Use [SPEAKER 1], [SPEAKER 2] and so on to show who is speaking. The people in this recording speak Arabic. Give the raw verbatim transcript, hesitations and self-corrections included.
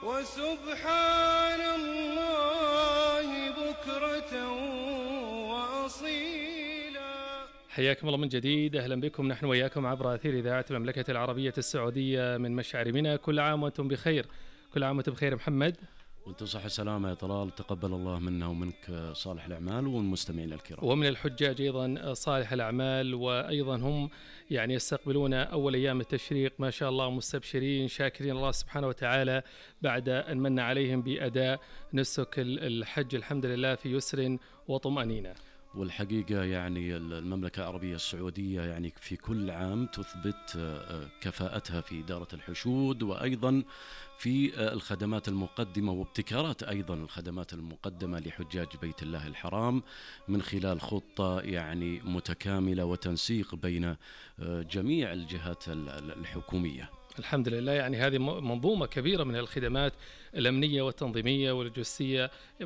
[SPEAKER 1] وسبحان الله بكرة وأصيلا.
[SPEAKER 2] حياكم الله من جديد، أهلا بكم نحن وإياكم عبر أثير إذاعة المملكة العربية السعودية من مشعر منى. كل عام وأنتم بخير، كل عام وأنتم بخير محمد.
[SPEAKER 3] وانت صحة سلامة يا طلال، تقبل الله منا ومنك صالح الأعمال والمستمعين الكرام،
[SPEAKER 2] ومن الحجاج أيضا صالح الأعمال، وأيضا هم يعني يستقبلون أول أيام التشريق ما شاء الله مستبشرين شاكرين الله سبحانه وتعالى بعد أن من عليهم بأداء نسك الحج الحمد لله في يسر وطمأنينة.
[SPEAKER 3] والحقيقة يعني المملكة العربية السعودية يعني في كل عام تثبت كفاءتها في إدارة الحشود، وأيضا في الخدمات المقدمة وابتكارات أيضا الخدمات المقدمة لحجاج بيت الله الحرام من خلال خطة يعني متكاملة وتنسيق بين جميع الجهات الحكومية.
[SPEAKER 2] الحمد لله، يعني هذه منظومة كبيرة من الخدمات الأمنية والتنظيمية واللوجستية